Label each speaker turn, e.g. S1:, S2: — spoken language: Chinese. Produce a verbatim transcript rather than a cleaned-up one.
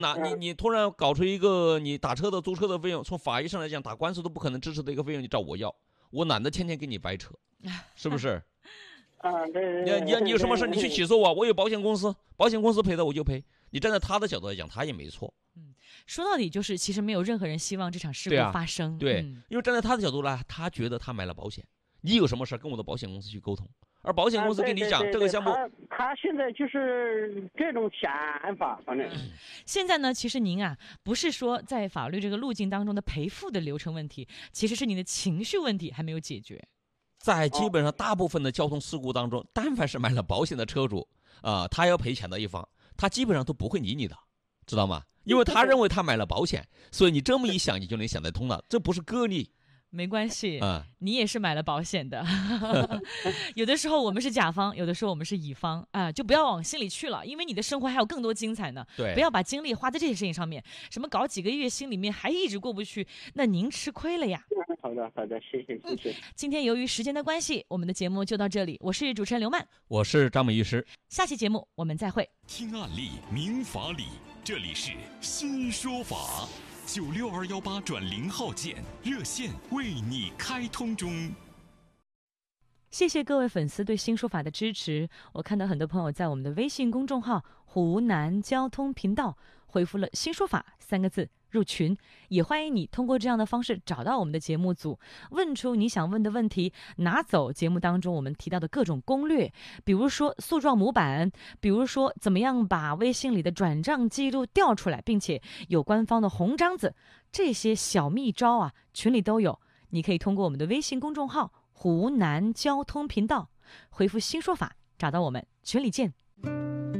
S1: 那你你突然搞出一个你打车的租车的费用，从法律上来讲打官司都不可能支持的一个费用，你找我要，我懒得天天给你掰扯，是不是？
S2: 啊，对对，
S1: 你你你有什么事你去起诉我，我有保险公司，保险公司赔的我就赔。你站在他的角度来讲，他也没错。
S3: 嗯，说到底就是其实没有任何人希望这场事故发生。
S1: 对，啊
S3: 对
S1: 嗯、因为站在他的角度来，他觉得他买了保险，你有什么事跟我的保险公司去沟通，而保险公司跟你讲、
S2: 啊、
S1: 这个项目，
S2: 他他现在就是这种想法，反正。
S3: 现在呢，其实您啊，不是说在法律这个路径当中的赔付的流程问题，其实是你的情绪问题还没有解决。
S1: 在基本上大部分的交通事故当中，但凡是买了保险的车主啊、呃，他要赔钱的一方，他基本上都不会理你的，知道吗？因为他认为他买了保险，所以你这么一想，你就能想得通了，这不是个例。
S3: 没关系，
S1: 嗯，
S3: 你也是买了保险的。有的时候我们是甲方，有的时候我们是乙方啊，就不要往心里去了，因为你的生活还有更多精彩呢。
S1: 对，
S3: 不要把精力花在这些事情上面，什么搞几个月心里面还一直过不去，那您吃亏了呀。
S2: 好的，好的，谢谢，谢谢。
S3: 今天由于时间的关系，我们的节目就到这里。我是主持人刘曼，
S1: 我是张美律师。
S3: 下期节目我们再会。
S4: 听案例，明法理，这里是新说法。九六二幺八转零号键热线为你开通中。
S3: 谢谢各位粉丝对新说法的支持。我看到很多朋友在我们的微信公众号湖南交通频道回复了新说法三个字入群，也欢迎你通过这样的方式找到我们的节目组，问出你想问的问题，拿走节目当中我们提到的各种攻略，比如说诉状模板，比如说怎么样把微信里的转账记录调出来，并且有官方的红章子，这些小秘招啊，群里都有。你可以通过我们的微信公众号湖南交通频道回复新说法找到我们，群里见。